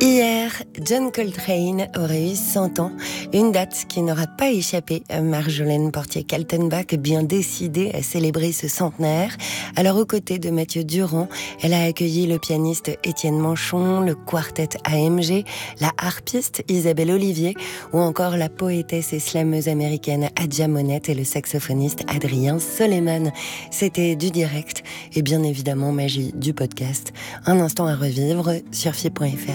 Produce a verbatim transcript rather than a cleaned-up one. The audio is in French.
Hier, John Coltrane aurait eu cent ans, une date qui n'aura pas échappé à Marjolaine Portier-Kaltenbach, bien décidée à célébrer ce centenaire. Alors aux côtés de Mathieu Durand, elle a accueilli le pianiste Étienne Manchon, le quartet A M G, la harpiste Isabelle Olivier ou encore la poétesse et slameuse américaine Adja Monette et le saxophoniste Adrien Soleiman. C'était du direct et bien évidemment magie du podcast. Un instant à revivre sur F I point F R.